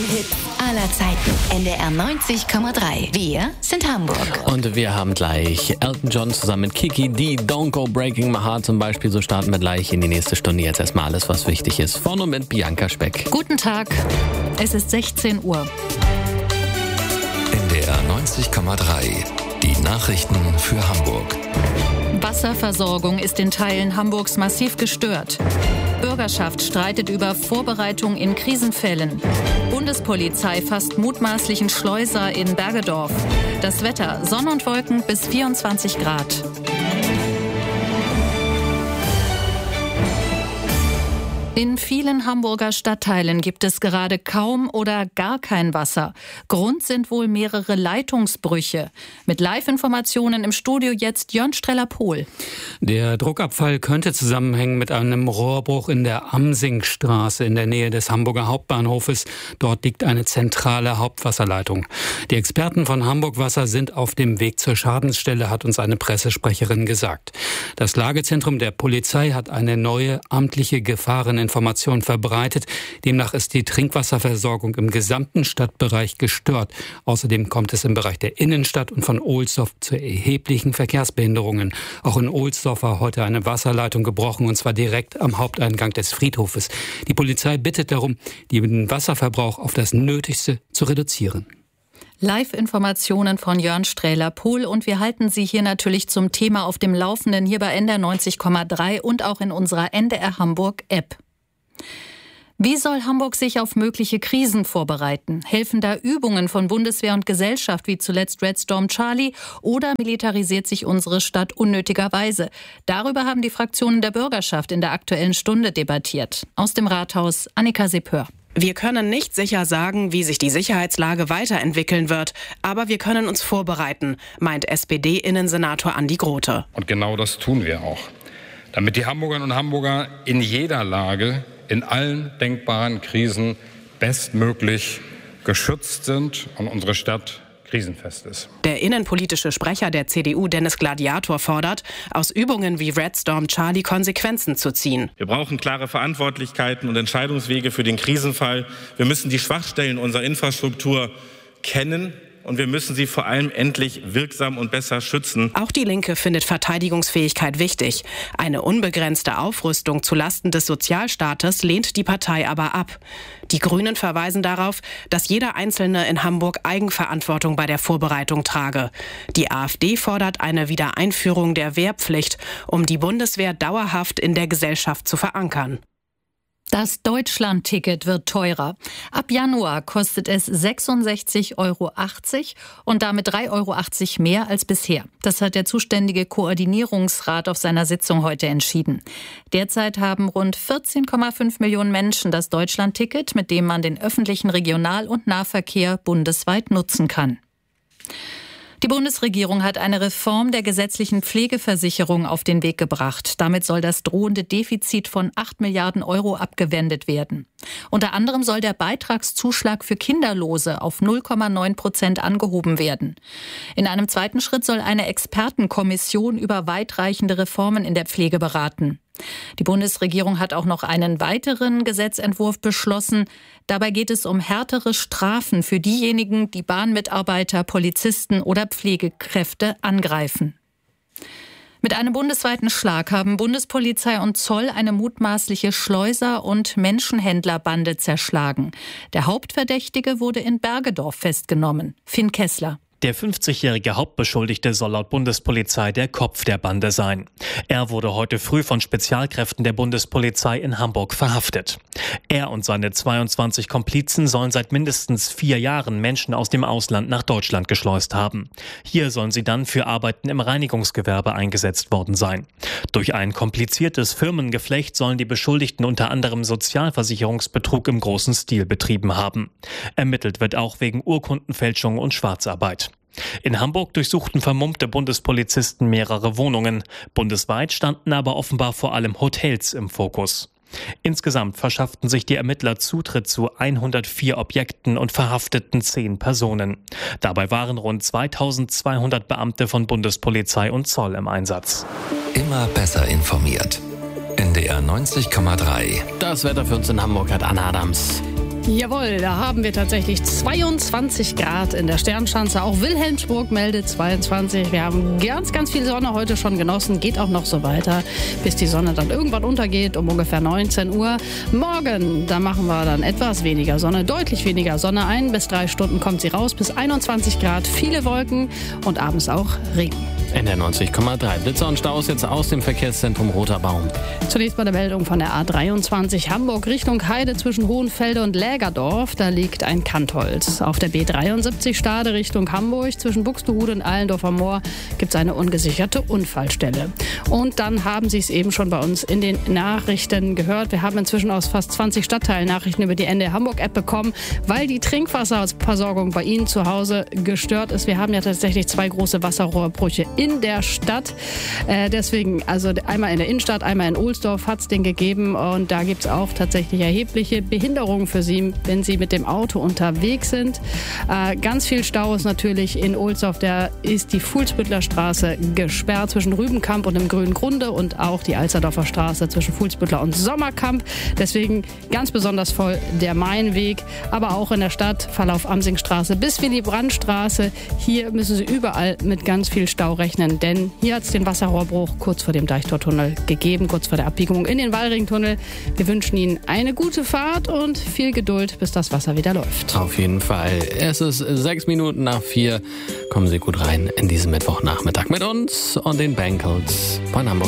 Hits aller Zeiten. NDR 90,3. Wir sind Hamburg. Und wir haben gleich Elton John zusammen mit Kiki D. Don't Go Breaking My Heart zum Beispiel. So starten wir gleich in die nächste Stunde. Jetzt erstmal alles, was wichtig ist. Vorne mit Bianca Speck. Guten Tag. Es ist 16 Uhr. NDR 90,3. Die Nachrichten für Hamburg. Wasserversorgung ist in Teilen Hamburgs massiv gestört. Bürgerschaft streitet über Vorbereitung in Krisenfällen. Bundespolizei fasst mutmaßlichen Schleuser in Bergedorf. Das Wetter: Sonne und Wolken bis 24 Grad. In vielen Hamburger Stadtteilen gibt es gerade kaum oder gar kein Wasser. Grund sind wohl mehrere Leitungsbrüche. Mit Live-Informationen im Studio jetzt Jörn Streller-Pohl. Der Druckabfall könnte zusammenhängen mit einem Rohrbruch in der Amsingstraße in der Nähe des Hamburger Hauptbahnhofes. Dort liegt eine zentrale Hauptwasserleitung. Die Experten von Hamburg Wasser sind auf dem Weg zur Schadensstelle, hat uns eine Pressesprecherin gesagt. Das Lagezentrum der Polizei hat eine neue amtliche Gefahreninformation verbreitet. Demnach ist die Trinkwasserversorgung im gesamten Stadtbereich gestört. Außerdem kommt es im Bereich der Innenstadt und von Ohlsdorf zu erheblichen Verkehrsbehinderungen. Auch in Ohlsdorf war heute eine Wasserleitung gebrochen, und zwar direkt am Haupteingang des Friedhofes. Die Polizei bittet darum, den Wasserverbrauch auf das Nötigste zu reduzieren. Live-Informationen von Jörn Streller-Pohl, und wir halten Sie hier natürlich zum Thema auf dem Laufenden hier bei NDR 90,3 und auch in unserer NDR Hamburg App. Wie soll Hamburg sich auf mögliche Krisen vorbereiten? Helfen da Übungen von Bundeswehr und Gesellschaft, wie zuletzt Red Storm Charlie, oder militarisiert sich unsere Stadt unnötigerweise? Darüber haben die Fraktionen der Bürgerschaft in der Aktuellen Stunde debattiert. Aus dem Rathaus Annika Seppör. Wir können nicht sicher sagen, wie sich die Sicherheitslage weiterentwickeln wird, aber wir können uns vorbereiten, meint SPD-Innensenator Andi Grote. Und genau das tun wir auch, damit die Hamburgerinnen und Hamburger in jeder Lage, in allen denkbaren Krisen bestmöglich geschützt sind und unsere Stadt krisenfest ist. Der innenpolitische Sprecher der CDU, Dennis Gladiator, fordert, aus Übungen wie Red Storm Charlie Konsequenzen zu ziehen. Wir brauchen klare Verantwortlichkeiten und Entscheidungswege für den Krisenfall. Wir müssen die Schwachstellen unserer Infrastruktur kennen. Und wir müssen sie vor allem endlich wirksam und besser schützen. Auch die Linke findet Verteidigungsfähigkeit wichtig. Eine unbegrenzte Aufrüstung zulasten des Sozialstaates lehnt die Partei aber ab. Die Grünen verweisen darauf, dass jeder Einzelne in Hamburg Eigenverantwortung bei der Vorbereitung trage. Die AfD fordert eine Wiedereinführung der Wehrpflicht, um die Bundeswehr dauerhaft in der Gesellschaft zu verankern. Das Deutschland-Ticket wird teurer. Ab Januar kostet es 66,80 € und damit 3,80 € mehr als bisher. Das hat der zuständige Koordinierungsrat auf seiner Sitzung heute entschieden. Derzeit haben rund 14,5 Millionen Menschen das Deutschland-Ticket, mit dem man den öffentlichen Regional- und Nahverkehr bundesweit nutzen kann. Die Bundesregierung hat eine Reform der gesetzlichen Pflegeversicherung auf den Weg gebracht. Damit soll das drohende Defizit von 8 Milliarden € abgewendet werden. Unter anderem soll der Beitragszuschlag für Kinderlose auf 0,9% angehoben werden. In einem zweiten Schritt soll eine Expertenkommission über weitreichende Reformen in der Pflege beraten. Die Bundesregierung hat auch noch einen weiteren Gesetzentwurf beschlossen. Dabei geht es um härtere Strafen für diejenigen, die Bahnmitarbeiter, Polizisten oder Pflegekräfte angreifen. Mit einem bundesweiten Schlag haben Bundespolizei und Zoll eine mutmaßliche Schleuser- und Menschenhändlerbande zerschlagen. Der Hauptverdächtige wurde in Bergedorf festgenommen. Finn Kessler. Der 50-jährige Hauptbeschuldigte soll laut Bundespolizei der Kopf der Bande sein. Er wurde heute früh von Spezialkräften der Bundespolizei in Hamburg verhaftet. Er und seine 22 Komplizen sollen seit mindestens 4 Jahren Menschen aus dem Ausland nach Deutschland geschleust haben. Hier sollen sie dann für Arbeiten im Reinigungsgewerbe eingesetzt worden sein. Durch ein kompliziertes Firmengeflecht sollen die Beschuldigten unter anderem Sozialversicherungsbetrug im großen Stil betrieben haben. Ermittelt wird auch wegen Urkundenfälschung und Schwarzarbeit. In Hamburg durchsuchten vermummte Bundespolizisten mehrere Wohnungen. Bundesweit standen aber offenbar vor allem Hotels im Fokus. Insgesamt verschafften sich die Ermittler Zutritt zu 104 Objekten und verhafteten 10 Personen. Dabei waren rund 2200 Beamte von Bundespolizei und Zoll im Einsatz. Immer besser informiert. NDR 90,3. Das Wetter für uns in Hamburg hat Anna Adams. Jawohl, da haben wir tatsächlich 22 Grad in der Sternschanze. Auch Wilhelmsburg meldet 22. Wir haben ganz, ganz viel Sonne heute schon genossen. Geht auch noch so weiter, bis die Sonne dann irgendwann untergeht um ungefähr 19 Uhr. Morgen, da machen wir dann etwas weniger Sonne, deutlich weniger Sonne. 1 bis 3 Stunden kommt sie raus, bis 21 Grad, viele Wolken und abends auch Regen. NDR 90,3. Blitzer und Staus jetzt aus dem Verkehrszentrum Roter Baum. Zunächst bei der Meldung von der A23 Hamburg Richtung Heide zwischen Hohenfelde und Lägerdorf. Da liegt ein Kantholz. Auf der B73 Stade Richtung Hamburg zwischen Buxtehude und Allendorfer Moor gibt es eine ungesicherte Unfallstelle. Und dann haben Sie es eben schon bei uns in den Nachrichten gehört. Wir haben inzwischen aus fast 20 Stadtteilen Nachrichten über die NDR Hamburg-App bekommen, weil die Trinkwasserversorgung bei Ihnen zu Hause gestört ist. Wir haben ja tatsächlich 2 große Wasserrohrbrüche in der Stadt. Deswegen, also einmal in der Innenstadt, einmal in Ohlsdorf hat es den gegeben. Und da gibt es auch tatsächlich erhebliche Behinderungen für Sie, wenn Sie mit dem Auto unterwegs sind. Ganz viel Stau ist natürlich in Ohlsdorf. Da ist die Fuhlsbüttler Straße gesperrt zwischen Rübenkamp und dem Grünen Grunde und auch die Alsterdorfer Straße zwischen Fuhlsbüttler und Sommerkamp. Deswegen ganz besonders voll der Mainweg. Aber auch in der Stadt Verlauf Amsingstraße bis Willy-Brandt-Straße. Hier müssen Sie überall mit ganz viel Stau rechnen, denn hier hat es den Wasserrohrbruch kurz vor dem Deichtortunnel gegeben, kurz vor der Abbiegung in den Wallringtunnel. Wir wünschen Ihnen eine gute Fahrt und viel Geduld, bis das Wasser wieder läuft. Auf jeden Fall. Es ist 6 Minuten nach 4. Kommen Sie gut rein in diesen Mittwochnachmittag mit uns und den Bangles von Hamburg.